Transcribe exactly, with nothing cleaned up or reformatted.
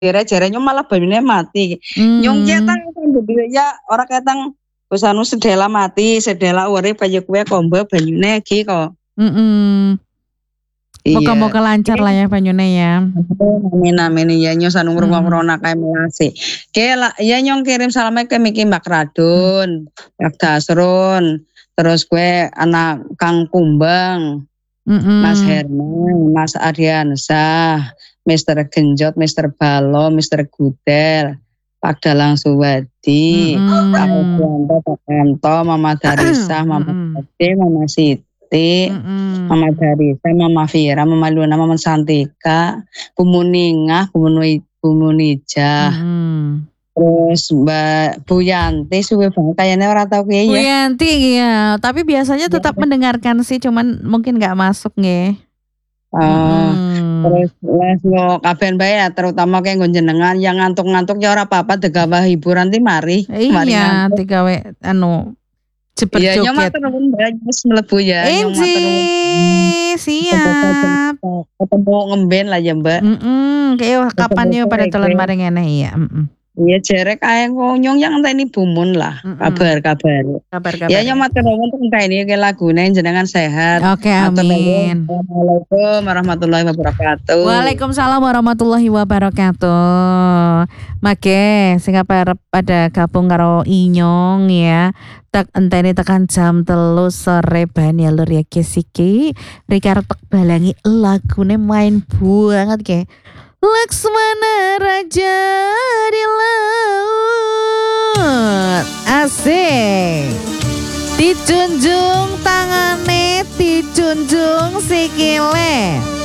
Jere jere nyong malah banyune mati. Nyong Mmm. ketang ya ora ketang wis anu sedhela mati, sedhela urip kaya kuwe kombe banyune iki kok. Mhm. Iya. Moga-moga lancarlah ya banyune ya. Amin amin iya nyong sanu Mhm. ngrungok-ngrungok kae melase. Ke la iya nyong kirim salame ke Miki Mbak Mmm. Radun, Mbak Dasrun, terus kuwe anak Kang Kumbang, Mas Mhm. Herman, Mas Ardiansah, Mister Genjot, Mister Balom, Mister Gudel, Pak Dalang Suwadi, Pak Mhm. Rodianto, Pak Kanto, Mama Darisah, Mama Mhm. Tati, Mama Siti, Mama Mhm. Darisa, Mama Fira, Mama Luna, Mama Santika, Bu Muningah, Bu Munui Bu Munijah. Mhm. Terus Mbak Bu Yanti suwe banget kayaknya ora tau kiye Bu ya. Yanti iya, tapi biasanya Iya tetap deh. mendengarkan sih cuman mungkin nggak masuk nggih. Oh, Mhm. terus les yo kabeh bae ya terutama kanggo jenengan yang ngantuk-ngantuk ya ora apa-apa degawe hiburan ti mari, mari Iya, ngantuk. digawe anu, jeber Iya nyong joget. matur nuwun Mbak wis mlebu ya, nyong matur nuwun. Enjih, siap. Ketemu ngemben lah ya Mbak. Mhm, keo Ketemu kapan yo pada kowe dolan mari ngene iya, mhm. Iya jere kae nyong yang ngenteni Bu Mun lah, Mhm. kabar-kabare. Ya Kabar-kabar nyong ya. matur nuwun ngenteni iki lagune jenengan sehat. Oke, Matur nuwun. amin. Assalamualaikum warahmatullahi wabarakatuh. Waalaikumsalam warahmatullahi wabarakatuh. Make sing arep pada gabung karo inyong ya, tak enteni tekan jam telu sore ban ya Lur ya guys iki. Rika arep tak balangi lagune main banget ke. Laksmana Raja di Laut. Asik. Dijunjung tangane, dijunjung sikile.